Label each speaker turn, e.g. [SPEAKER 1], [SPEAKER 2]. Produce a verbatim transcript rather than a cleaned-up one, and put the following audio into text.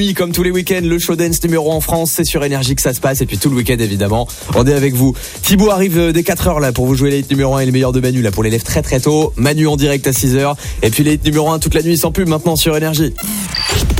[SPEAKER 1] Comme tous les week-ends, le show dance numéro un en France, c'est sur Énergie que ça se passe. Et puis tout le week-end, évidemment, on est avec vous. Thibaut arrive dès quatre heures là pour vous jouer les hits numéro un et les meilleurs de Manu là pour les lèvres très très tôt. Manu en direct à six heures. Et puis les hits numéro un toute la nuit sans pub maintenant sur Énergie.